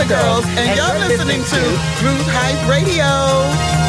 Girls, and you're listening to Ruth Hype Radio.